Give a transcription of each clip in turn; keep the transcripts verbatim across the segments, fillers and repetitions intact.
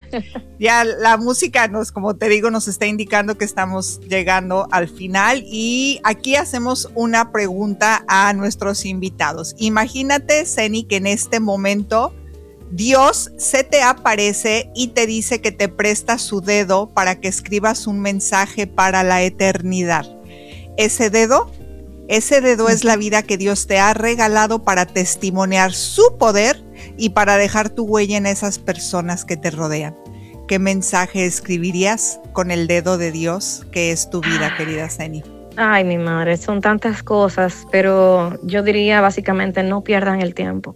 Ya la música nos, como te digo, nos está indicando que estamos llegando al final y aquí hacemos una pregunta a nuestros invitados. Imagínate, Zeni, que en este momento Dios se te aparece y te dice que te presta su dedo para que escribas un mensaje para la eternidad. Ese dedo, ese dedo es la vida que Dios te ha regalado para testimoniar su poder y para dejar tu huella en esas personas que te rodean. ¿Qué mensaje escribirías con el dedo de Dios que es tu vida, querida Zeni? Ay, mi madre, son tantas cosas, pero yo diría básicamente no pierdan el tiempo.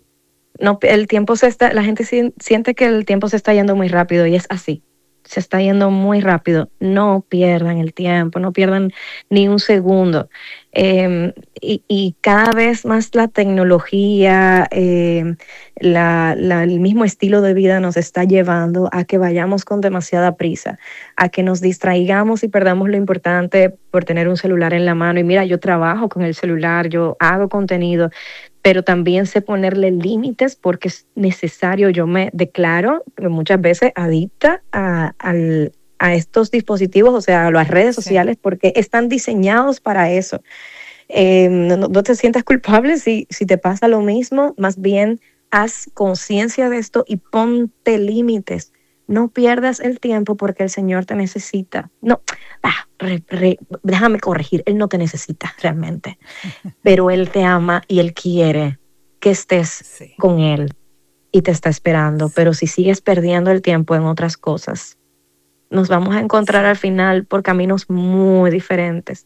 No, el tiempo se está, la gente siente que el tiempo se está yendo muy rápido y es así. Se está yendo muy rápido. No pierdan el tiempo, no pierdan ni un segundo. Eh, y, y cada vez más la tecnología, eh, la, la, el mismo estilo de vida nos está llevando a que vayamos con demasiada prisa, a que nos distraigamos y perdamos lo importante por tener un celular en la mano. Y mira, yo trabajo con el celular, yo hago contenido, pero también sé ponerle límites porque es necesario. Yo me declaro muchas veces adicta a, al, a estos dispositivos, o sea, a las redes sí. sociales, porque están diseñados para eso. Eh, no, no te sientas culpable si, si te pasa lo mismo, más bien haz conciencia de esto y ponte límites. No pierdas el tiempo porque el Señor te necesita. No, ah, re, re, déjame corregir, Él no te necesita realmente, pero Él te ama y Él quiere que estés sí. con Él y te está esperando. Sí. Pero si sigues perdiendo el tiempo en otras cosas, nos vamos a encontrar sí. al final por caminos muy diferentes.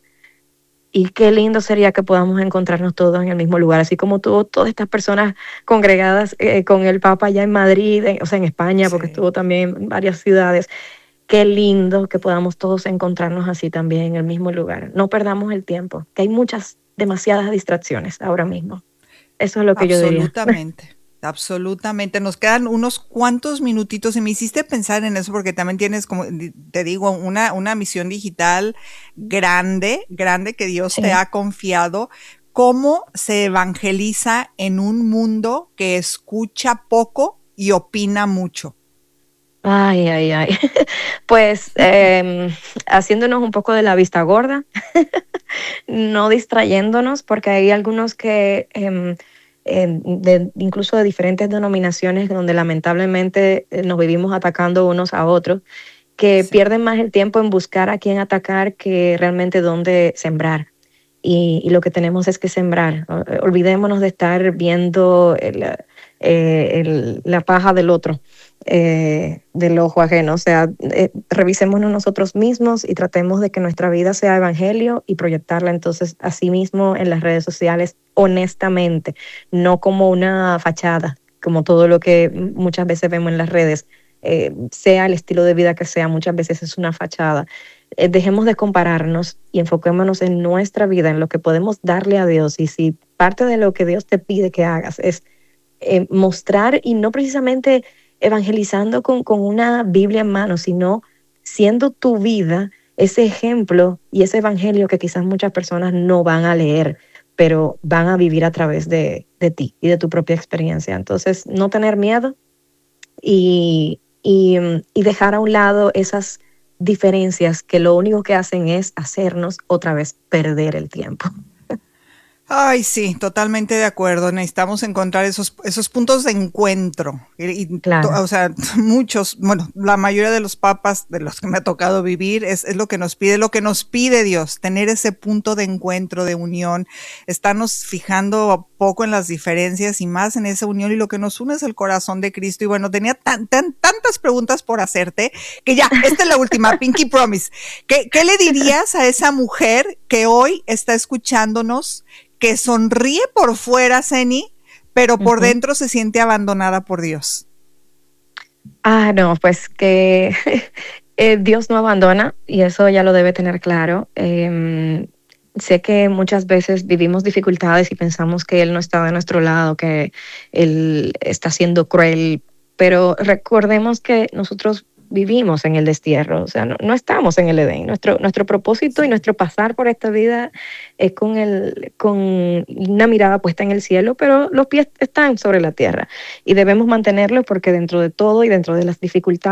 Y qué lindo sería que podamos encontrarnos todos en el mismo lugar, así como tuvo todas estas personas congregadas eh, con el Papa allá en Madrid, en, o sea, en España, porque sí. estuvo también en varias ciudades. Qué lindo que podamos todos encontrarnos así también en el mismo lugar. No perdamos el tiempo, que hay muchas, demasiadas distracciones ahora mismo. Eso es lo que yo diría. Absolutamente. Absolutamente, nos quedan unos cuantos minutitos y me hiciste pensar en eso porque también tienes, como te digo, una, una misión digital grande, grande que Dios sí. te ha confiado. ¿Cómo se evangeliza en un mundo que escucha poco y opina mucho? Ay, ay, ay. Pues eh, haciéndonos un poco de la vista gorda, no distrayéndonos porque hay algunos que... Eh, Eh, de, incluso de diferentes denominaciones donde lamentablemente nos vivimos atacando unos a otros, que sí. pierden más el tiempo en buscar a quién atacar que realmente dónde sembrar. Y, y lo que tenemos es que sembrar. Olvidémonos de estar viendo el, eh, el, la paja del otro, eh, del ojo ajeno. O sea, eh, revisémonos nosotros mismos y tratemos de que nuestra vida sea evangelio y proyectarla entonces así mismo en las redes sociales honestamente, no como una fachada, como todo lo que muchas veces vemos en las redes, eh, sea el estilo de vida que sea, muchas veces es una fachada. Eh, dejemos de compararnos y enfoquémonos en nuestra vida, en lo que podemos darle a Dios. Y si parte de lo que Dios te pide que hagas es eh, mostrar, y no precisamente evangelizando con, con una Biblia en mano, sino siendo tu vida ese ejemplo y ese evangelio que quizás muchas personas no van a leer, pero van a vivir a través de, de ti y de tu propia experiencia. Entonces, no tener miedo y, y, y dejar a un lado esas diferencias que lo único que hacen es hacernos otra vez perder el tiempo. Ay, sí, totalmente de acuerdo. Necesitamos encontrar esos, esos puntos de encuentro. Y, claro. to, o sea, muchos, bueno, la mayoría de los papas de los que me ha tocado vivir es, es lo que nos pide, lo que nos pide Dios, tener ese punto de encuentro, de unión, estarnos fijando poco en las diferencias y más en esa unión, y lo que nos une es el corazón de Cristo. Y bueno, tenía tan, tan, tantas preguntas por hacerte que ya, esta es la última, Pinky Promise. ¿Qué, qué le dirías a esa mujer que hoy está escuchándonos, que sonríe por fuera, Zeni, pero por uh-huh. dentro se siente abandonada por Dios? Ah, no, pues que eh, Dios no abandona y eso ya lo debe tener claro. Eh, sé que muchas veces vivimos dificultades y pensamos que Él no está de nuestro lado, que Él está siendo cruel, pero recordemos que nosotros vivimos en el destierro, o sea, no, no estamos en el Edén. Nuestro, nuestro propósito y nuestro pasar por esta vida es con, el, con una mirada puesta en el cielo, pero los pies están sobre la tierra y debemos mantenerlos porque dentro de todo y dentro de las dificultades